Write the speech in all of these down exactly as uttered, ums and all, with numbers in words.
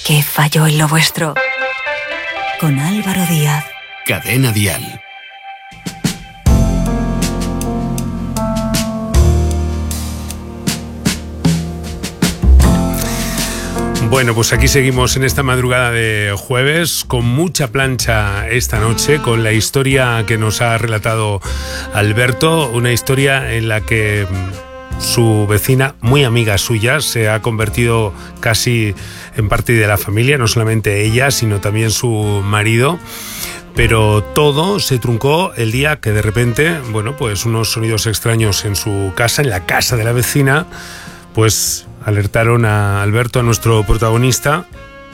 ¿Qué falló en lo vuestro? Con Álvaro Díaz. Cadena Dial. Bueno, pues aquí seguimos en esta madrugada de jueves con mucha plancha esta noche, con la historia que nos ha relatado Alberto, una historia en la que su vecina, muy amiga suya, se ha convertido casi en parte de la familia, no solamente ella, sino también su marido. Pero todo se truncó el día que de repente, bueno, pues unos sonidos extraños en su casa, en la casa de la vecina, pues alertaron a Alberto, a nuestro protagonista,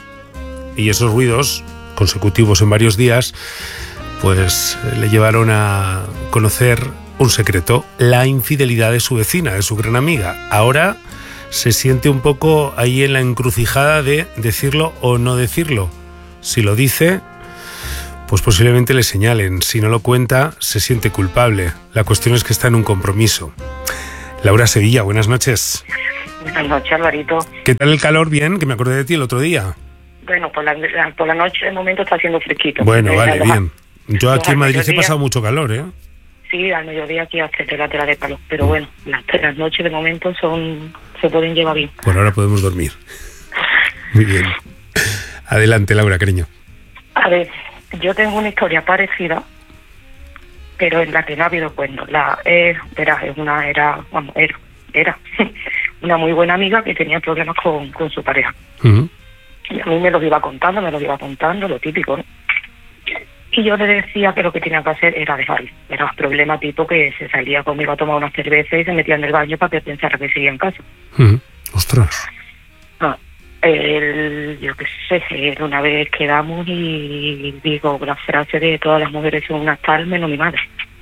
y esos ruidos consecutivos en varios días, pues le llevaron a conocer un secreto, la infidelidad de su vecina, de su gran amiga. Ahora se siente un poco ahí en la encrucijada de decirlo o no decirlo. Si lo dice, pues posiblemente le señalen. Si no lo cuenta, se siente culpable. La cuestión es que está en un compromiso. Laura Sevilla, buenas noches. Buenas noches, Alvarito. ¿Qué tal el calor? Bien, que me acordé de ti el otro día. Bueno, por la, por la noche de momento está haciendo fresquito. Bueno, eh, vale, los, bien. Yo aquí en Madrid he mediodía, pasado mucho calor, ¿eh? Sí, al mediodía aquí hace la tela de calor. Pero bueno, las, las noches de momento son se pueden llevar bien. Por ahora podemos dormir. Muy bien. Adelante, Laura, cariño. A ver, yo tengo una historia parecida, pero en la que no ha habido cuento. La eh, era, es una, era, vamos, era, era una muy buena amiga que tenía problemas con, con su pareja. Uh-huh. Y a mí me lo iba contando, me lo iba contando, lo típico, ¿no? Y yo le decía que lo que tenía que hacer era dejarlo. Era problema tipo que se salía conmigo a tomar una cerveza y se metía en el baño para que pensara que seguía en casa. Uh-huh. Ostras. Ah, el, yo qué sé, una vez quedamos y digo la frase de todas las mujeres son unas tal menos mi madre.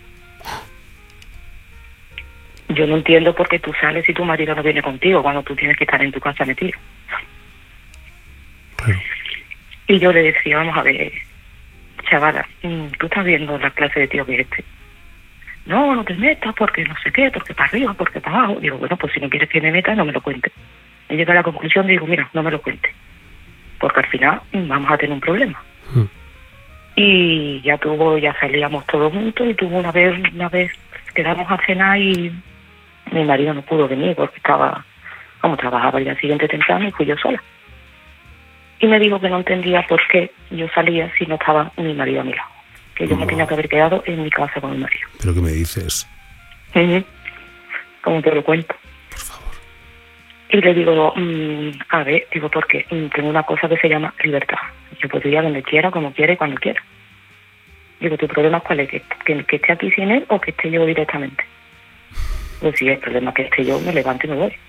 Yo no entiendo por qué tú sales si tu marido no viene contigo cuando tú tienes que estar en tu casa metido. Claro. Y yo le decía, vamos a ver, chavala, tú estás viendo la clase de tío que es este. No, no te metas porque no sé qué, porque para arriba, porque para abajo. Digo, bueno, pues si no quieres que me meta, no me lo cuentes. Y llegué a la conclusión, digo, mira, no me lo cuentes. Porque al final vamos a tener un problema. Mm. Y ya tuvo, ya salíamos todos juntos y tuvo una vez, una vez quedamos a cenar y mi marido no pudo venir porque estaba, como trabajaba el día siguiente temprano y fui yo sola. Y me dijo que no entendía por qué yo salía si no estaba mi marido a mi lado. Que yo no. me tenía que haber quedado en mi casa con mi marido. ¿Pero qué me dices? Uh-huh. Como te lo cuento. Por favor. Y le digo, mmm, a ver, digo, porque mmm, tengo una cosa que se llama libertad. Yo puedo ir a donde quiera, como quiera y cuando quiera. Digo, ¿tu problema cuál es? ¿Que, que, que esté aquí sin él o que esté yo directamente? Pues sí, el problema es que esté yo, me levanto y me voy.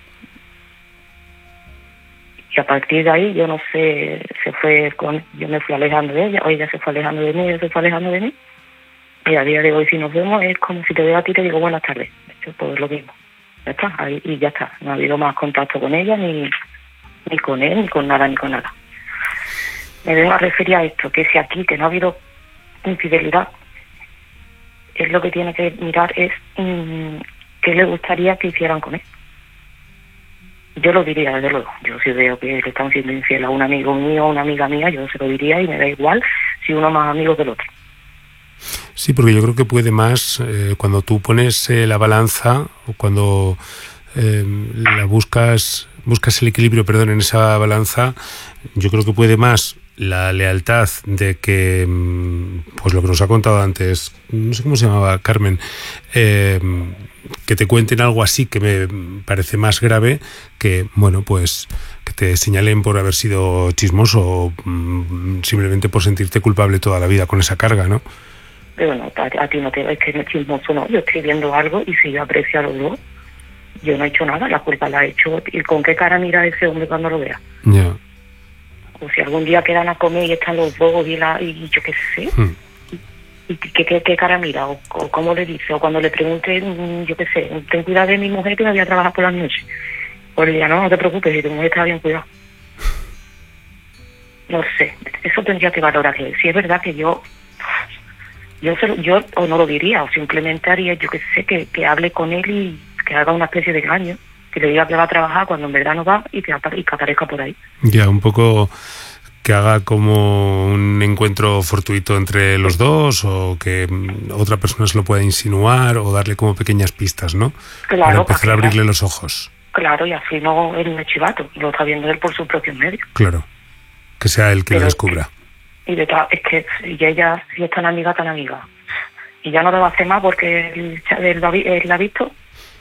Y a partir de ahí, yo no sé, se fue con, yo me fui alejando de ella, o ella se fue alejando de mí, ella se fue alejando de mí. Y a día de hoy, si nos vemos, es como si te veo a ti y te digo buenas tardes. Esto pues lo mismo. Ya está, ahí, y ya está. No ha habido más contacto con ella, ni, ni con él, ni con nada, ni con nada. Me vengo a referir a esto, que si aquí, que no ha habido infidelidad, es lo que tiene que mirar es mmm, qué le gustaría que hicieran con él. Yo lo diría, desde luego. Yo si veo que le están siendo infiel a un amigo mío o una amiga mía, yo se lo diría y me da igual si uno es más amigo que el otro. Sí, porque yo creo que puede más eh, cuando tú pones eh, la balanza o cuando eh, la buscas, buscas el equilibrio, perdón, en esa balanza, yo creo que puede más la lealtad de que, pues lo que nos ha contado antes, no sé cómo se llamaba, Carmen, eh, que te cuenten algo así que me parece más grave que, bueno, pues que te señalen por haber sido chismoso o mm, simplemente por sentirte culpable toda la vida con esa carga, ¿no? Pero no, a, a ti no te es que no es chismoso, no. Yo estoy viendo algo y si yo aprecio a los dos, yo no he hecho nada, la culpa la he hecho. ¿Y con qué cara mira ese hombre cuando lo vea? Ya. Yeah. O si algún día quedan a comer y están los dos y, la, y yo qué sé, hmm. y, y qué, qué, qué cara mira, o, o cómo le dice, o cuando le pregunte, yo qué sé, ten cuidado de mi mujer que me voy a trabajar por las noches. O le diga, no, no te preocupes, si tu mujer está bien cuidado. No sé, eso tendría que valorarle. Si es verdad que yo, yo, se, yo o no lo diría, o simplemente haría, yo qué sé, que, que hable con él y que haga una especie de engaño. que le diga que va a trabajar cuando en verdad no va y que, y que aparezca por ahí. Ya, un poco que haga como un encuentro fortuito entre los dos, o que otra persona se lo pueda insinuar, o darle como pequeñas pistas, ¿no? Claro, para empezar para a abrirle los ojos. Claro, y así no es un chivato, lo está viendo él por sus propios medios. Claro, que sea él quien lo descubra. Y de tal, es que y ella, si es tan amiga, tan amiga, y ya no lo va a hacer más porque él, él, él, él la ha visto.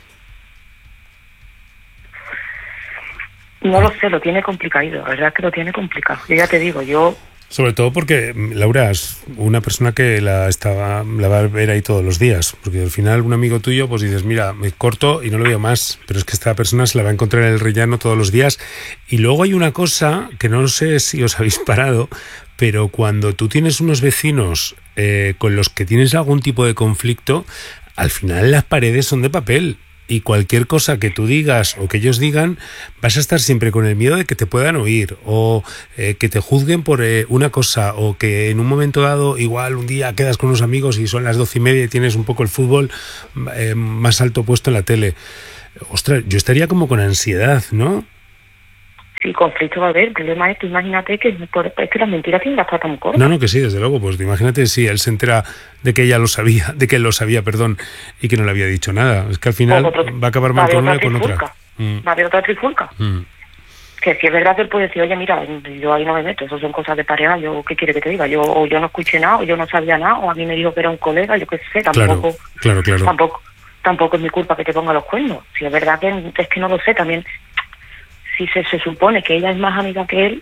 No lo sé, lo tiene complicado, la verdad es que lo tiene complicado. Yo ya te digo, yo... Sobre todo porque Laura es una persona que la estaba la va a ver ahí todos los días, porque al final un amigo tuyo pues dices, mira, me corto y no lo veo más, pero es que esta persona se la va a encontrar en el rellano todos los días. Y luego hay una cosa que no sé si os habéis parado, pero cuando tú tienes unos vecinos eh, con los que tienes algún tipo de conflicto, al final las paredes son de papel. Y cualquier cosa que tú digas o que ellos digan, vas a estar siempre con el miedo de que te puedan oír, o eh, que te juzguen por eh, una cosa, o que en un momento dado, igual un día quedas con unos amigos y son las doce y media y tienes un poco el fútbol eh, más alto puesto en la tele. Ostras, yo estaría como con ansiedad, ¿no? Sí, conflicto va a haber. El problema es que imagínate que, es que las mentiras tienen las patas muy cortas. No, no, que sí, desde luego. Pues imagínate si él se entera de que ella lo sabía, de que él lo sabía, perdón, y que no le había dicho nada. Es que al final otro, va a acabar mal con una y con otra. Mm. Va a haber otra trifulca. Mm. Que si es verdad que él puede decir, oye, mira, yo ahí no me meto, eso son cosas de pareja, yo, ¿qué quiere que te diga? Yo o yo no escuché nada, o yo no sabía nada, o a mí me dijo que era un colega, yo qué sé, tampoco... Claro, claro, claro. Tampoco, tampoco es mi culpa que te ponga los cuernos. Si es verdad que es que no lo sé, también... Si se, se supone que ella es más amiga que él,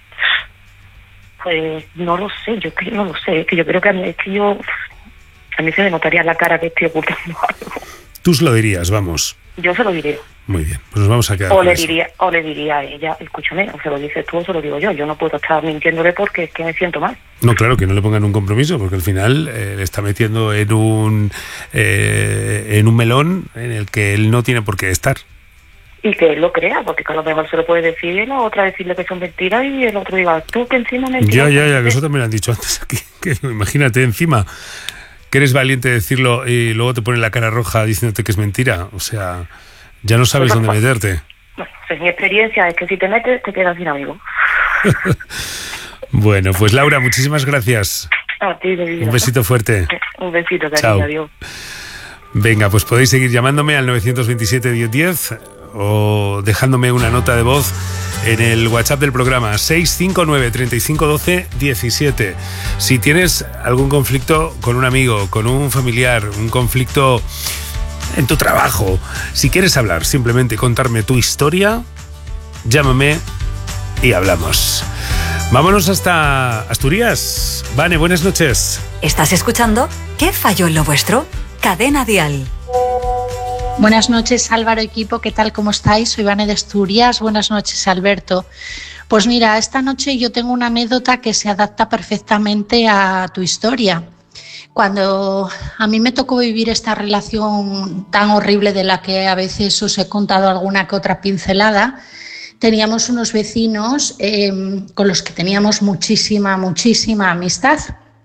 pues no lo sé, yo que no lo sé, es que yo creo que a mí, es que yo, a mí se me notaría la cara que estoy ocultando algo. Tú se lo dirías, vamos. Yo se lo diré. Muy bien, pues nos vamos a quedar o con le eso. diría O le diría a ella, escúchame, o se lo dices tú o se lo digo yo, yo no puedo estar mintiéndole porque es que me siento mal. No, claro, que no le pongan un compromiso, porque al final eh, le está metiendo en un, eh, en un melón en el que él no tiene por qué estar. Y que él lo crea, porque a lo mejor se lo puede decir y la otra decirle que son mentiras y el otro diga, tú que encima me... Ya, ya, ya, que eso también lo han dicho antes aquí. Que, imagínate, encima, que eres valiente de decirlo y luego te ponen la cara roja diciéndote que es mentira. O sea, ya no sabes pues dónde meterte. Bueno, pues mi experiencia es que si te metes, te quedas sin amigo. Bueno, pues Laura, muchísimas gracias. A ti, de vida. Un besito fuerte. Un besito, cariño, chao. Adiós. Venga, pues podéis seguir llamándome al nueve dos siete, diez diez o dejándome una nota de voz en el WhatsApp del programa seis cinco nueve, treinta y cinco, doce, diecisiete. Si tienes algún conflicto con un amigo, con un familiar, un conflicto en tu trabajo, si quieres hablar, simplemente contarme tu historia, llámame y hablamos. Vámonos hasta Asturias. Vane, buenas noches. ¿Estás escuchando? ¿Qué falló en lo vuestro? Cadena Dial. Buenas noches, Álvaro, equipo, ¿qué tal? ¿Cómo estáis? Soy Vane de Asturias. Buenas noches, Alberto. Pues mira, esta noche yo tengo una anécdota que se adapta perfectamente a tu historia. Cuando a mí me tocó vivir esta relación tan horrible de la que a veces os he contado alguna que otra pincelada, teníamos unos vecinos eh, con los que teníamos muchísima, muchísima amistad.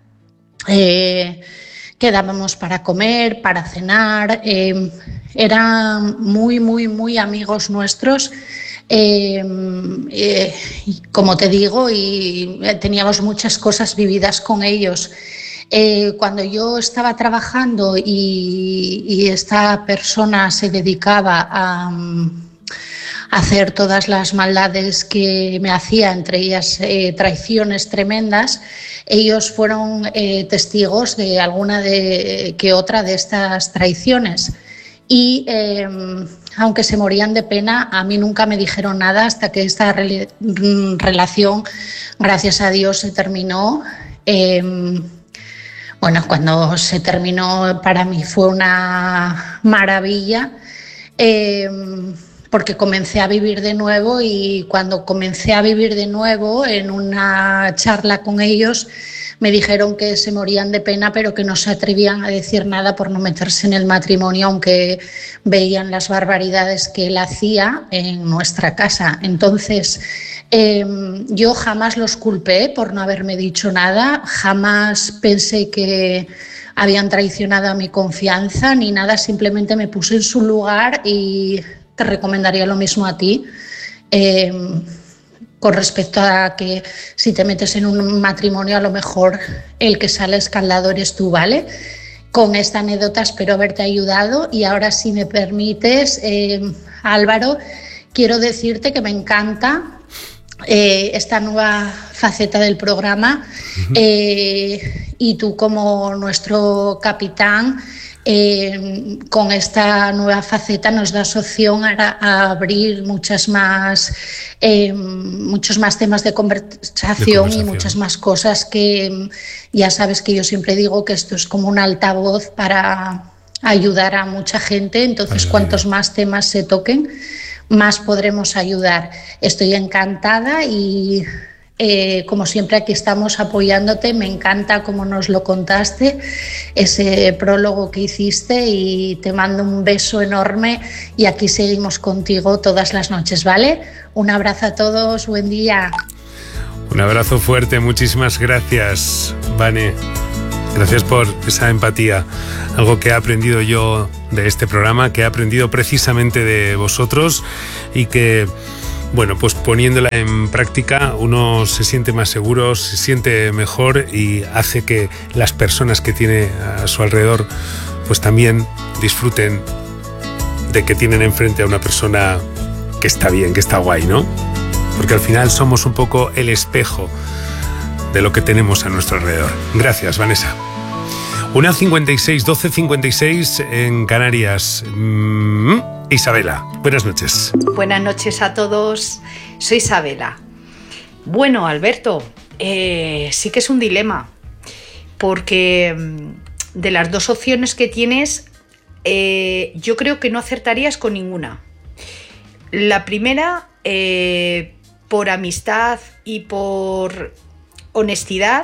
Eh, Quedábamos para comer, para cenar, eh, eran muy, muy, muy amigos nuestros, eh, eh, como te digo, y teníamos muchas cosas vividas con ellos. Eh, cuando yo estaba trabajando y, y esta persona se dedicaba a, a hacer todas las maldades que me hacía, entre ellas eh, traiciones tremendas, ellos fueron eh, testigos de alguna de, que otra de estas traiciones y eh, aunque se morían de pena, a mí nunca me dijeron nada hasta que esta re relación, gracias a Dios, se terminó. Eh, bueno, cuando se terminó para mí fue una maravilla. Eh, porque comencé a vivir de nuevo y cuando comencé a vivir de nuevo en una charla con ellos me dijeron que se morían de pena pero que no se atrevían a decir nada por no meterse en el matrimonio aunque veían las barbaridades que él hacía en nuestra casa. Entonces eh, yo jamás los culpé por no haberme dicho nada, jamás pensé que habían traicionado a mi confianza ni nada, simplemente me puse en su lugar y te recomendaría lo mismo a ti. Eh, con respecto a que si te metes en un matrimonio, a lo mejor el que sale escaldado eres tú, ¿vale? Con esta anécdota espero haberte ayudado y ahora, si me permites, eh, Álvaro, quiero decirte que me encanta eh, esta nueva faceta del programa. Uh-huh. eh, y tú, como nuestro capitán, Eh, con esta nueva faceta nos das opción a, a abrir muchas más, eh, muchos más temas de conversación, de conversación y muchas más cosas que ya sabes que yo siempre digo que esto es como un altavoz para ayudar a mucha gente. Entonces, ay, cuantos ay. más temas se toquen, más podremos ayudar. Estoy encantada y Eh, como siempre, aquí estamos apoyándote. Me encanta cómo nos lo contaste, ese prólogo que hiciste, y te mando un beso enorme y aquí seguimos contigo todas las noches, ¿vale? Un abrazo a todos, buen día. Un abrazo fuerte, muchísimas gracias, Vane. Gracias por esa empatía, algo que he aprendido yo de este programa, que he aprendido precisamente de vosotros y que, bueno, pues poniéndola en práctica uno se siente más seguro, se siente mejor y hace que las personas que tiene a su alrededor pues también disfruten de que tienen enfrente a una persona que está bien, que está guay, ¿no? Porque al final somos un poco el espejo de lo que tenemos a nuestro alrededor. Gracias, Vanessa. una cincuenta y seis, doce cincuenta y seis en Canarias. Mm, Isabela, buenas noches. Buenas noches a todos. Soy Isabela. Bueno, Alberto, eh, sí que es un dilema, porque de las dos opciones que tienes, eh, yo creo que no acertarías con ninguna. La primera, eh, por amistad y por honestidad,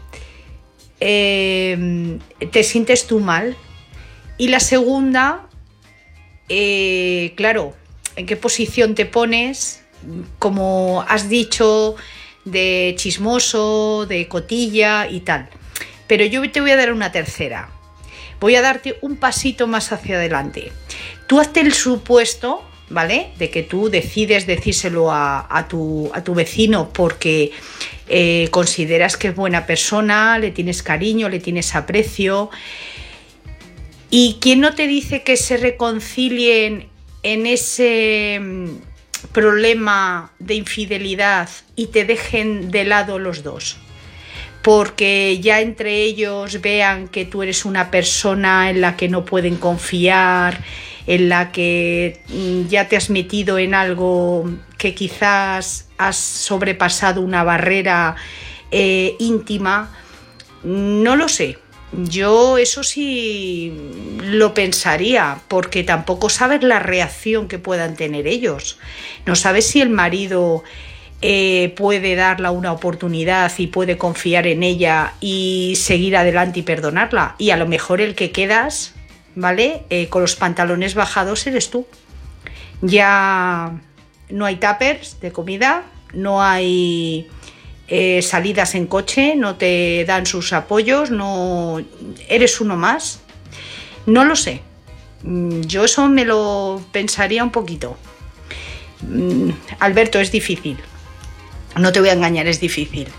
eh, te sientes tú mal. Y la segunda, eh, claro, ¿en qué posición te pones? Como has dicho, de chismoso, de cotilla y tal. Pero yo te voy a dar una tercera. Voy a darte un pasito más hacia adelante. Tú hazte el supuesto, ¿vale?, de que tú decides decírselo a, a, tu, a tu vecino porque eh, consideras que es buena persona, le tienes cariño, le tienes aprecio. ¿Y quién no te dice que se reconcilien en ese problema de infidelidad y te dejen de lado los dos? Porque ya entre ellos vean que tú eres una persona en la que no pueden confiar, en la que ya te has metido en algo que quizás has sobrepasado una barrera eh, íntima. No lo sé. Yo eso sí lo pensaría, porque tampoco sabes la reacción que puedan tener ellos. No sabes si el marido eh, puede darle una oportunidad y puede confiar en ella y seguir adelante y perdonarla. Y a lo mejor el que quedas, ¿vale?, eh, con los pantalones bajados eres tú. Ya no hay tuppers de comida, no hay eh, salidas en coche, no te dan sus apoyos, no eres uno más. No lo sé. Yo eso me lo pensaría un poquito. Alberto, es difícil. No te voy a engañar, es difícil.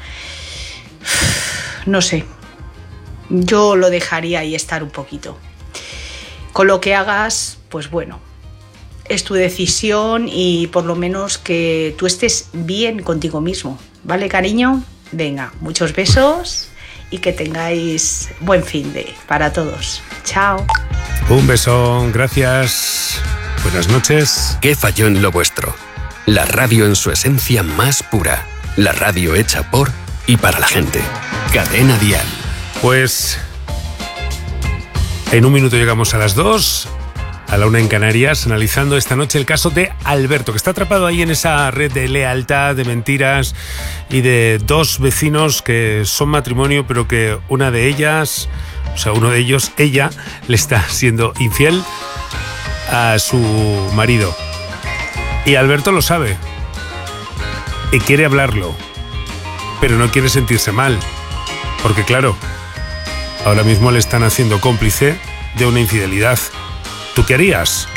No sé. Yo lo dejaría ahí estar un poquito. Con lo que hagas, pues bueno, es tu decisión y por lo menos que tú estés bien contigo mismo. ¿Vale, cariño? Venga, muchos besos y que tengáis buen fin de para todos. Chao. Un beso, gracias. Buenas noches. ¿Qué falló en lo vuestro? La radio en su esencia más pura. La radio hecha por y para la gente. Cadena Dial. Pues en un minuto llegamos a las dos, a la una en Canarias, analizando esta noche el caso de Alberto, que está atrapado ahí en esa red de lealtad, de mentiras y de dos vecinos que son matrimonio, pero que una de ellas, o sea, uno de ellos, ella, le está siendo infiel a su marido. Y Alberto lo sabe y quiere hablarlo, pero no quiere sentirse mal, porque claro, ahora mismo le están haciendo cómplice de una infidelidad. ¿Tú qué harías?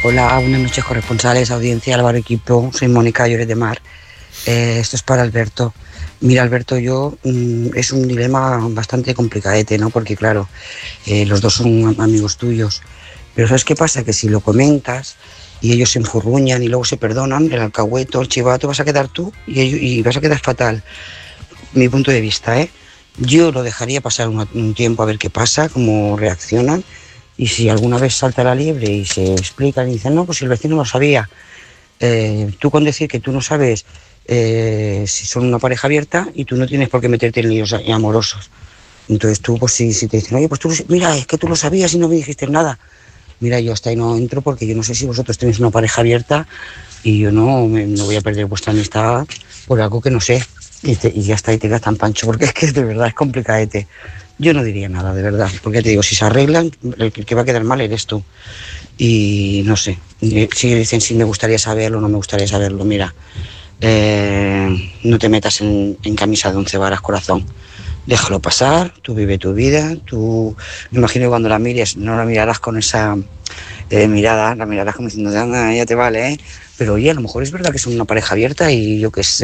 Hola, buenas noches corresponsales, audiencia, Álvaro Equipo, soy Mónica Lloret de Mar. Eh, esto es para Alberto. Mira, Alberto, yo mmm, es un dilema bastante complicadete, ¿no? Porque claro, eh, los dos son amigos tuyos. Pero ¿sabes qué pasa? Que si lo comentas y ellos se enfurruñan y luego se perdonan, el alcahueto, el chivato, vas a quedar tú y, ellos, y vas a quedar fatal. Mi punto de vista, ¿eh? Yo lo dejaría pasar un, un tiempo a ver qué pasa, cómo reaccionan. Y si alguna vez salta la liebre y se explican y dicen, no, pues si el vecino lo sabía, eh, tú con decir que tú no sabes eh, si son una pareja abierta y tú no tienes por qué meterte en líos amorosos. Entonces tú, pues si, si te dicen, oye, pues tú, mira, es que tú lo sabías y no me dijiste nada. Mira, yo hasta ahí no entro porque yo no sé si vosotros tenéis una pareja abierta y yo no, me, no voy a perder vuestra amistad por algo que no sé. Y, te, y ya está, y te quedas tan pancho, porque es que de verdad es complicadete. Yo no diría nada, de verdad, porque te digo, si se arreglan, el que va a quedar mal eres tú. Y no sé, si dicen si me gustaría saberlo o no me gustaría saberlo, mira, eh, no te metas en, en camisa de once varas, corazón. Déjalo pasar, tú vive tu vida, tú, me imagino que cuando la mires, no la mirarás con esa eh, mirada, la mirarás como diciendo, ah, ya te vale, ¿eh? Pero oye, a lo mejor es verdad que son una pareja abierta y yo qué sé.